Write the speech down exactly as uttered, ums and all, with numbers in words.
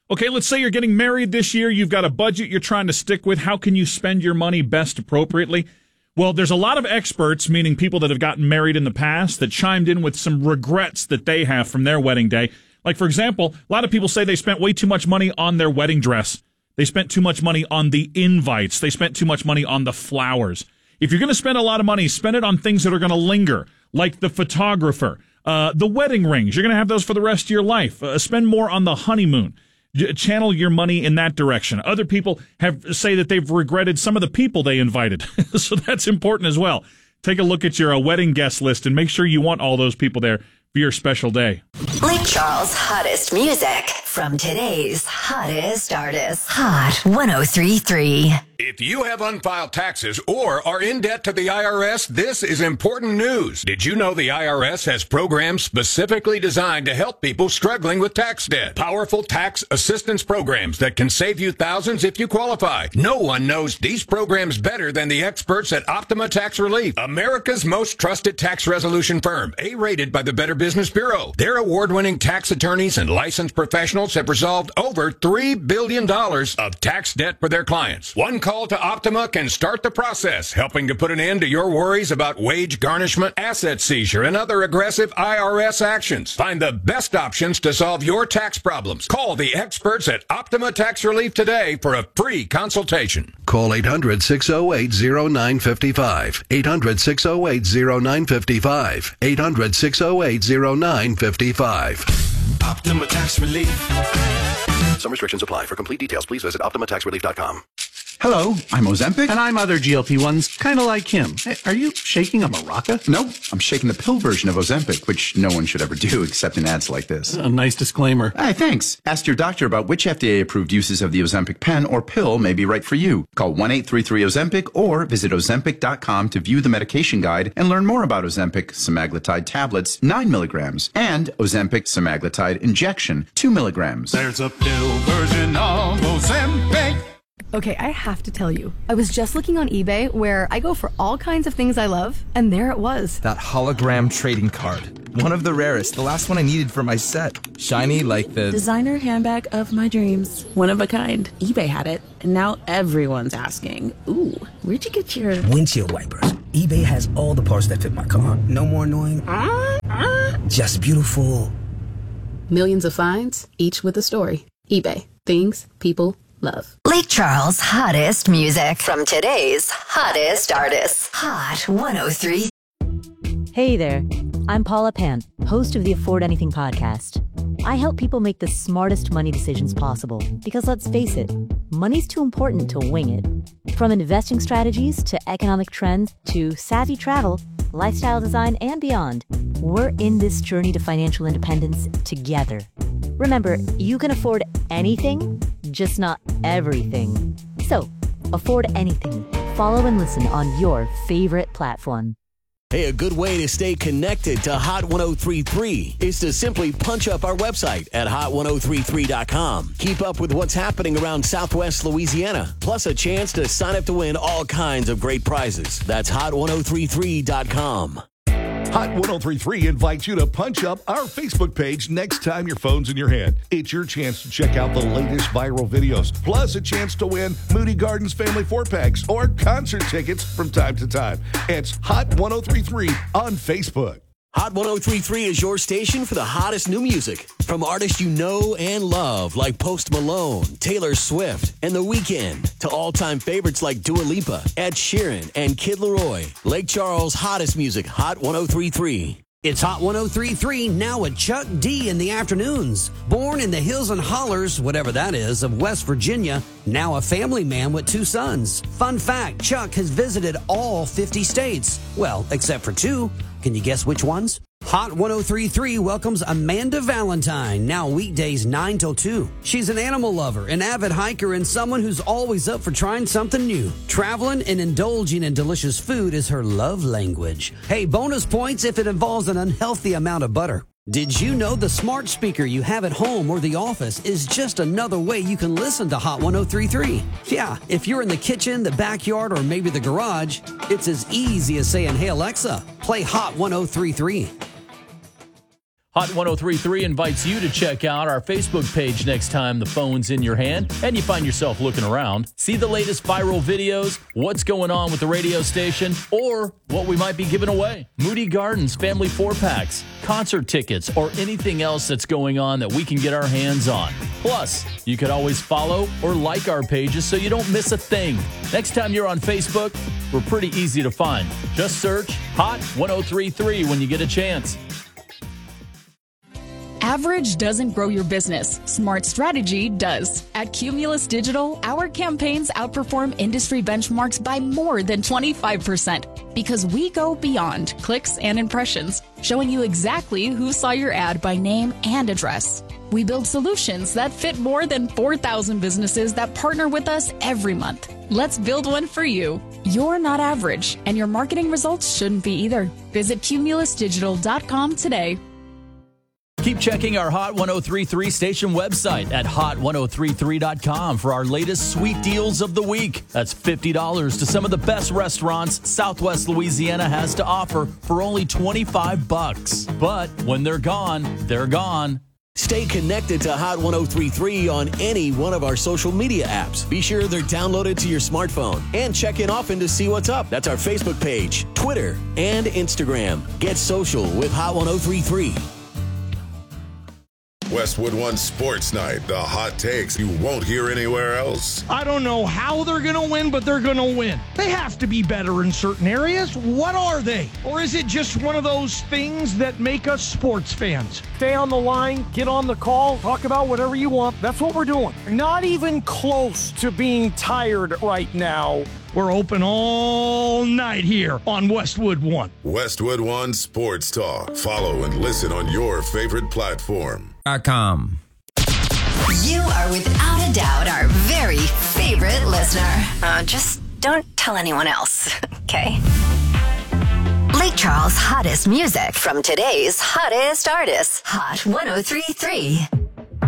Okay, let's say you're getting married this year. You've got a budget you're trying to stick with. How can you spend your money best appropriately? Well, there's a lot of experts, meaning people that have gotten married in the past, that chimed in with some regrets that they have from their wedding day. Like, for example, a lot of people say they spent way too much money on their wedding dress. They spent too much money on the invites. They spent too much money on the flowers. If you're going to spend a lot of money, spend it on things that are going to linger, like the photographer, uh, the wedding rings. You're going to have those for the rest of your life. Uh, spend more on the honeymoon. Channel your money in that direction. Other people have say that they've regretted some of the people they invited. So that's important as well. Take a look at your uh, wedding guest list and make sure you want all those people there for your special day. Lake Charles' hottest music from today's hottest artists. Hot one oh three point three. If you have unfiled taxes or are in debt to the I R S, this is important news. Did you know the I R S has programs specifically designed to help people struggling with tax debt? Powerful tax assistance programs that can save you thousands if you qualify. No one knows these programs better than the experts at Optima Tax Relief, America's most trusted tax resolution firm, A-rated by the Better Business Bureau. Their award-winning tax attorneys and licensed professionals have resolved over three billion dollars of tax debt for their clients. One call to Optima can start the process, helping to put an end to your worries about wage garnishment, asset seizure, and other aggressive I R S actions. Find the best options to solve your tax problems. Call the experts at Optima Tax Relief today for a free consultation. Call eight hundred, six oh eight, oh nine five five. eight hundred, six oh eight, oh nine five five. eight hundred, six oh eight, oh nine five five. Optima Tax Relief. Some restrictions apply. For complete details, please visit optima tax relief dot com. Hello, I'm Ozempic, and I'm other G L P ones, kind of like him. Hey, are you shaking a maraca? Nope, I'm shaking the pill version of Ozempic, which no one should ever do except in ads like this. A nice disclaimer. Hey, thanks. Ask your doctor about which F D A-approved uses of the Ozempic pen or pill may be right for you. Call one eight three three Ozempic or visit ozempic dot com to view the medication guide and learn more about Ozempic semaglutide tablets, nine milligrams, and Ozempic semaglutide injection, two milligrams. There's a pill version of Ozempic. Okay, I have to tell you, I was just looking on eBay where I go for all kinds of things I love, and there it was. That hologram trading card. One of the rarest, the last one I needed for my set. Shiny like the... designer handbag of my dreams. One of a kind. eBay had it, and now everyone's asking, ooh, where'd you get your... windshield wipers. eBay has all the parts that fit my car. No more annoying. Uh, uh. Just beautiful. Millions of finds, each with a story. eBay. Things people love. Lake Charles' hottest music from today's hottest artists. Hot one oh three. Hey there, I'm Paula Pan, host of the Afford Anything podcast. I help people make the smartest money decisions possible because, let's face it, money's too important to wing it. From investing strategies to economic trends to savvy travel, lifestyle design, and beyond, we're in this journey to financial independence together. Remember, you can afford anything, just not everything. So, afford anything. Follow and listen on your favorite platform. Hey, a good way to stay connected to Hot ten thirty-three is to simply punch up our website at hot ten thirty-three dot com. Keep up with what's happening around Southwest Louisiana, plus a chance to sign up to win all kinds of great prizes. That's hot ten thirty-three dot com. Hot ten thirty-three invites you to punch up our Facebook page next time your phone's in your hand. It's your chance to check out the latest viral videos, plus a chance to win Moody Gardens Family four-packs or concert tickets from time to time. It's Hot ten thirty-three on Facebook. Hot ten thirty-three is your station for the hottest new music from artists you know and love like Post Malone, Taylor Swift, and The Weeknd, to all-time favorites like Dua Lipa, Ed Sheeran, and Kid Laroi. Lake Charles' hottest music, Hot ten thirty-three. It's Hot ten thirty-three, now with Chuck D in the afternoons. Born in the hills and hollers, whatever that is, of West Virginia, now a family man with two sons. Fun fact, Chuck has visited all fifty states. Well, except for two. Can you guess which ones? Hot ten thirty-three welcomes Amanda Valentine, now weekdays nine till two. She's an animal lover, an avid hiker, and someone who's always up for trying something new. Traveling and indulging in delicious food is her love language. Hey, bonus points if it involves an unhealthy amount of butter. Did you know the smart speaker you have at home or the office is just another way you can listen to Hot ten thirty-three? Yeah, if you're in the kitchen, the backyard, or maybe the garage, it's as easy as saying, "Hey Alexa, play Hot ten thirty-three." Hot one oh three point three invites you to check out our Facebook page next time the phone's in your hand and you find yourself looking around. See the latest viral videos, what's going on with the radio station, or what we might be giving away. Moody Gardens family four-packs, concert tickets, or anything else that's going on that we can get our hands on. Plus, you could always follow or like our pages so you don't miss a thing. Next time you're on Facebook, we're pretty easy to find. Just search Hot one oh three point three when you get a chance. Average doesn't grow your business. Smart strategy does. At Cumulus Digital, our campaigns outperform industry benchmarks by more than twenty-five percent because we go beyond clicks and impressions, showing you exactly who saw your ad by name and address. We build solutions that fit more than four thousand businesses that partner with us every month. Let's build one for you. You're not average, and your marketing results shouldn't be either. Visit cumulus digital dot com today. Keep checking our Hot one oh three point three station website at hot one oh three three dot com for our latest sweet deals of the week. That's fifty dollars to some of the best restaurants Southwest Louisiana has to offer for only twenty-five bucks. But when they're gone, they're gone. Stay connected to Hot one oh three point three on any one of our social media apps. Be sure they're downloaded to your smartphone and check in often to see what's up. That's our Facebook page, Twitter, and Instagram. Get social with Hot one oh three point three. Westwood One Sports Night, the hot takes you won't hear anywhere else. I don't know how they're going to win, but they're going to win. They have to be better in certain areas. What are they? Or is it just one of those things that make us sports fans? Stay on the line, get on the call, talk about whatever you want. That's what we're doing. Not even close to being tired right now. We're open all night here on Westwood One. Westwood One Sports Talk. Follow and listen on your favorite platform. .com. You are without a doubt our very favorite listener. Uh, just don't tell anyone else, okay? Lake Charles' hottest music from today's hottest artists. Hot one oh three point three.